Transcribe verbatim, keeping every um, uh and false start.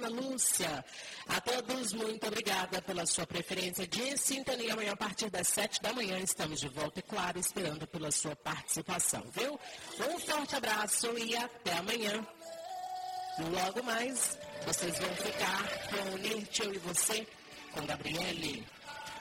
Ana Lúcia. A todos, muito obrigada pela sua preferência de sintonia. Amanhã, a partir das sete da manhã, estamos de volta, e claro, esperando pela sua participação, viu? Um forte abraço e até amanhã. Logo mais, vocês vão ficar com o Nirtio e você, com Gabriele.